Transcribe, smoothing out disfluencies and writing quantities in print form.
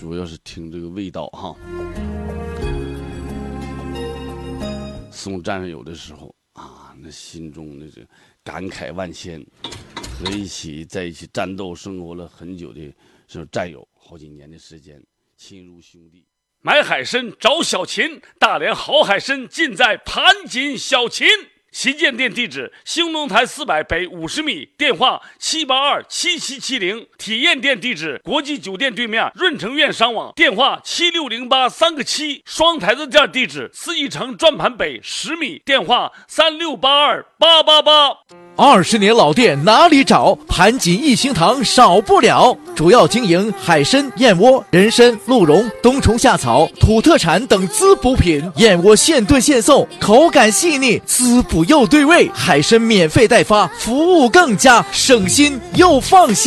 主要是听这个味道哈。送战友的时候啊，那心中那是感慨万千。和在一起战斗生活了很久的是战友，好几年的时间，亲如兄弟。买海参找小秦，大连好海参尽在盘锦小秦。旗舰店地址：兴隆台400北50米，电话7827770。体验店地址：国际酒店对面润城苑商网，电话76083个7。双台子店地址：四义城转盘北10米，电话3682888。 20年老店哪里找？盘锦一星堂少不了。主要经营海参、燕窝、人参、鹿茸、冬虫夏草、土特产等滋补品。燕窝现炖现送，口感细腻，滋补又对味。海参免费代发，服务更加省心又放心。